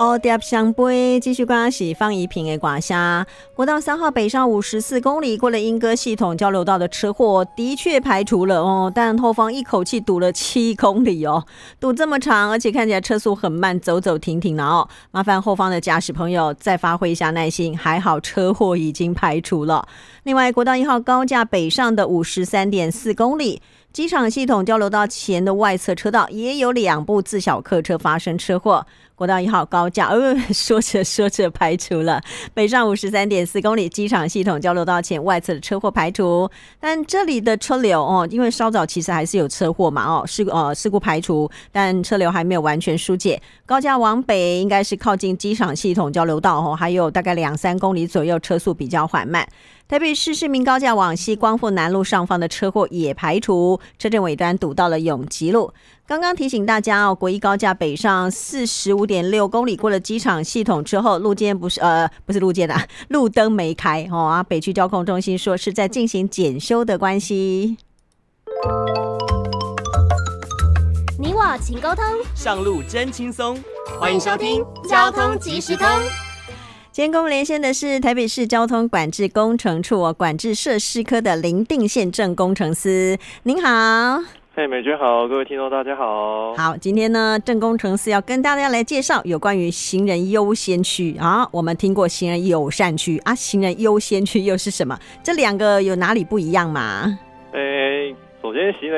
蝴蝶相飞，继续关是方怡平的歌声。国道3号北上54公里，过了莺歌系统交流道的车祸的确排除了哦，但后方一口气堵了7公里哦，堵这么长，而且看起来车速很慢，走走停停了哦。麻烦后方的驾驶朋友再发挥一下耐心，还好车祸已经排除了。另外，国道1号高架北上的53.4公里。机场系统交流道前的外侧车道也有2部自小客车发生车祸。国道1号高架，说着排除了北上53.4公里，机场系统交流道前外侧的车祸排除，但这里的车流哦，因为稍早其实还是有车祸嘛哦，事故排除，但车流还没有完全疏解。高架往北应该是靠近机场系统交流道哦，还有大概2-3公里左右，车速比较缓慢。台北市市民高架往西光复南路上方的车祸也排除，车阵尾端堵到了永吉路。刚刚提醒大家哦，国一高架北上45.6公里，过了机场系统之后，路肩不是路肩啊，路灯没开哦啊。北区交通中心说是在进行检修的关系。 你我请沟通， 上路真轻松， 欢迎收听交通即时通。 今天跟我们连线的是台北市交通管制工程处管制设施科的林定宪郑工程师，您好。 美娟好，各位听众大家好。 好，今天呢，郑工程师要跟大家来介绍有关于行人优先区啊。我们听过行人友善区啊，行人优先区又是什么？这两个有哪里不一样吗？ 首先行人